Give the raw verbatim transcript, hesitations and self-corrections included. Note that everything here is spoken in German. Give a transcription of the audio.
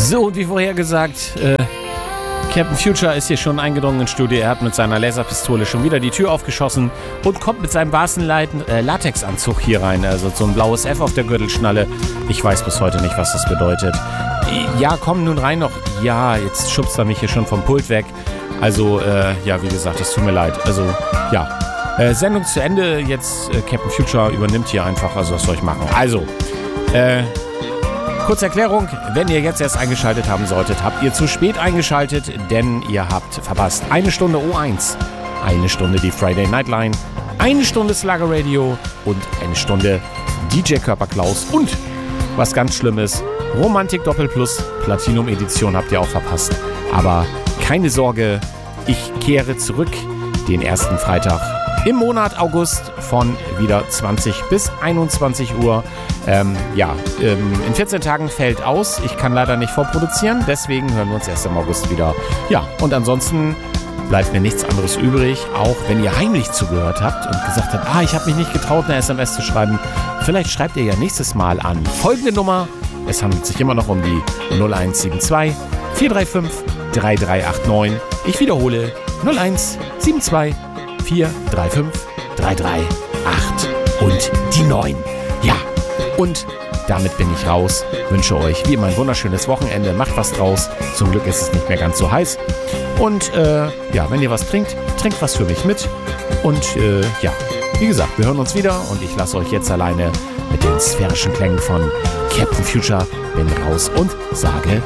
So, und wie vorher gesagt, äh, Captain Future ist hier schon eingedrungen ins Studio. Er hat mit seiner Laserpistole schon wieder die Tür aufgeschossen und kommt mit seinem weißen äh, Latexanzug hier rein. Also so ein blaues F auf der Gürtelschnalle. Ich weiß bis heute nicht, was das bedeutet. Ja, komm nun rein noch. Ja, jetzt schubst er mich hier schon vom Pult weg. Also, äh, ja, wie gesagt, es tut mir leid. Also, ja. Äh, Sendung zu Ende. Jetzt äh, Captain Future übernimmt hier einfach. Also, was soll ich machen? Also, äh... kurze Erklärung, wenn ihr jetzt erst eingeschaltet haben solltet, habt ihr zu spät eingeschaltet, denn ihr habt verpasst eine Stunde O eins, eine Stunde die Friday Night Line, eine Stunde Slugger Radio und eine Stunde D J Körperklaus und, was ganz schlimm ist, Romantik Doppel Plus Platinum Edition habt ihr auch verpasst. Aber keine Sorge, ich kehre zurück den ersten Freitag im Monat August von wieder zwanzig bis einundzwanzig Uhr. Ähm, ja, ähm, in vierzehn Tagen fällt aus. Ich kann leider nicht vorproduzieren, deswegen hören wir uns erst im August wieder. Ja, und ansonsten bleibt mir nichts anderes übrig, auch wenn ihr heimlich zugehört habt und gesagt habt, ah, ich habe mich nicht getraut, eine S M S zu schreiben. Vielleicht schreibt ihr ja nächstes Mal an folgende Nummer. Es handelt sich immer noch um die null eins sieben zwei vier drei fünf drei drei acht neun. Ich wiederhole null eins sieben zwei vier drei fünf drei drei acht und die neun. Ja, und damit bin ich raus. Wünsche euch wie immer ein wunderschönes Wochenende. Macht was draus. Zum Glück ist es nicht mehr ganz so heiß. Und äh, ja, wenn ihr was trinkt, trinkt was für mich mit. Und äh, ja, wie gesagt, wir hören uns wieder. Und ich lasse euch jetzt alleine mit den sphärischen Klängen von Captain Future. Bin raus und sage